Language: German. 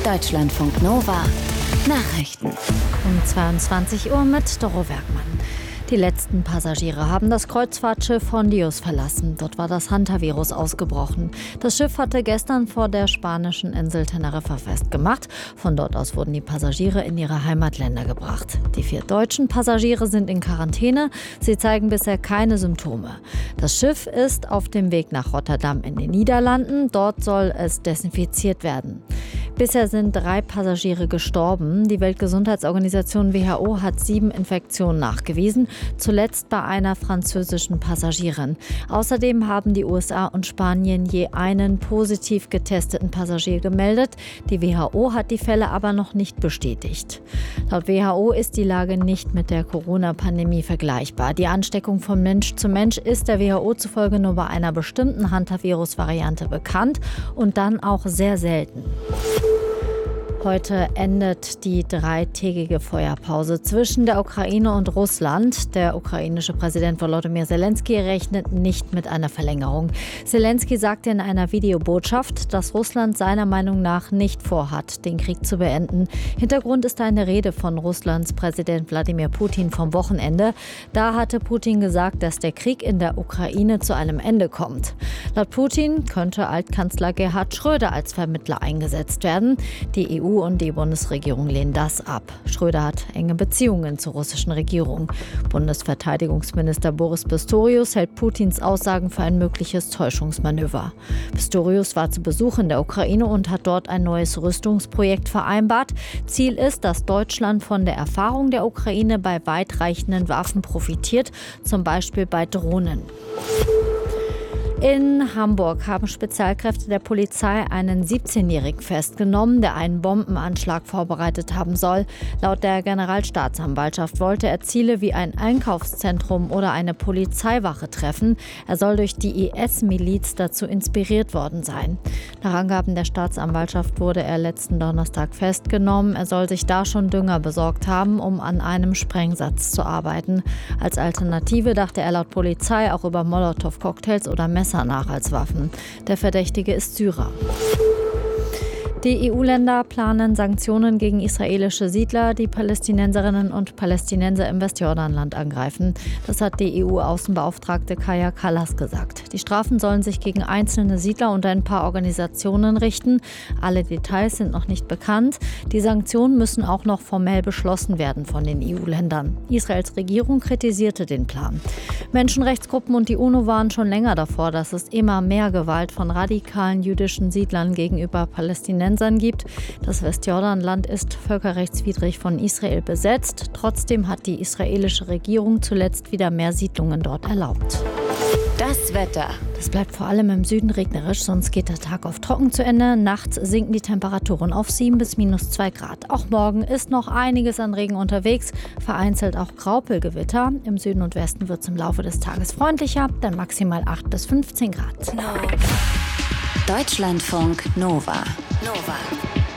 Deutschlandfunk Nova Nachrichten. Um 22 Uhr mit Doro Werkmann. Die letzten Passagiere haben das Kreuzfahrtschiff Hondius verlassen. Dort war das Hantavirus ausgebrochen. Das Schiff hatte gestern vor der spanischen Insel Teneriffa festgemacht. Von dort aus wurden die Passagiere in ihre Heimatländer gebracht. Die 4 deutschen Passagiere sind in Quarantäne. Sie zeigen bisher keine Symptome. Das Schiff ist auf dem Weg nach Rotterdam in den Niederlanden. Dort soll es desinfiziert werden. Bisher sind 3 Passagiere gestorben. Die Weltgesundheitsorganisation WHO hat 7 Infektionen nachgewiesen, zuletzt bei einer französischen Passagierin. Außerdem haben die USA und Spanien je einen positiv getesteten Passagier gemeldet. Die WHO hat die Fälle aber noch nicht bestätigt. Laut WHO ist die Lage nicht mit der Corona-Pandemie vergleichbar. Die Ansteckung von Mensch zu Mensch ist der WHO zufolge nur bei einer bestimmten Hantavirus-Variante bekannt und dann auch sehr selten. Heute endet die 3-tägige Feuerpause zwischen der Ukraine und Russland. Der ukrainische Präsident Volodymyr Zelensky rechnet nicht mit einer Verlängerung. Zelensky sagte in einer Videobotschaft, dass Russland seiner Meinung nach nicht vorhat, den Krieg zu beenden. Hintergrund ist eine Rede von Russlands Präsident Wladimir Putin vom Wochenende. Da hatte Putin gesagt, dass der Krieg in der Ukraine zu einem Ende kommt. Laut Putin könnte Altkanzler Gerhard Schröder als Vermittler eingesetzt werden. Die EU und die Bundesregierung lehnen das ab. Schröder hat enge Beziehungen zur russischen Regierung. Bundesverteidigungsminister Boris Pistorius hält Putins Aussagen für ein mögliches Täuschungsmanöver. Pistorius war zu Besuch in der Ukraine und hat dort ein neues Rüstungsprojekt vereinbart. Ziel ist, dass Deutschland von der Erfahrung der Ukraine bei weitreichenden Waffen profitiert, zum Beispiel bei Drohnen. In Hamburg haben Spezialkräfte der Polizei einen 17-Jährigen festgenommen, der einen Bombenanschlag vorbereitet haben soll. Laut der Generalstaatsanwaltschaft wollte er Ziele wie ein Einkaufszentrum oder eine Polizeiwache treffen. Er soll durch die IS-Miliz dazu inspiriert worden sein. Nach Angaben der Staatsanwaltschaft wurde er letzten Donnerstag festgenommen. Er soll sich da schon Dünger besorgt haben, um an einem Sprengsatz zu arbeiten. Als Alternative dachte er laut Polizei auch über Molotow-Cocktails oder Messer nach als Waffen. Der Verdächtige ist Syrer. Die EU-Länder planen Sanktionen gegen israelische Siedler, die Palästinenserinnen und Palästinenser im Westjordanland angreifen. Das hat die EU-Außenbeauftragte Kaja Kallas gesagt. Die Strafen sollen sich gegen einzelne Siedler und ein paar Organisationen richten. Alle Details sind noch nicht bekannt. Die Sanktionen müssen auch noch formell beschlossen werden von den EU-Ländern. Israels Regierung kritisierte den Plan. Menschenrechtsgruppen und die UNO waren schon länger davor, dass es immer mehr Gewalt von radikalen jüdischen Siedlern gegenüber Palästinensern gibt. Das Westjordanland ist völkerrechtswidrig von Israel besetzt. Trotzdem hat die israelische Regierung zuletzt wieder mehr Siedlungen dort erlaubt. Das Wetter. Es bleibt vor allem im Süden regnerisch, sonst geht der Tag auf trocken zu Ende. Nachts sinken die Temperaturen auf 7 bis -2 Grad. Auch morgen ist noch einiges an Regen unterwegs, vereinzelt auch Graupelgewitter. Im Süden und Westen wird es im Laufe des Tages freundlicher, dann maximal 8 bis 15 Grad. Deutschlandfunk Nova.